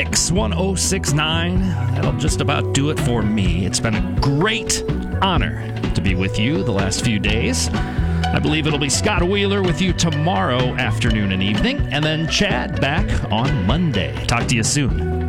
Mix 1069. That'll just about do it for me. It's been a great honor to be with you the last few days. I believe it'll be Scott Wheeler with you tomorrow afternoon and evening, and then Chad back on Monday. Talk to you soon.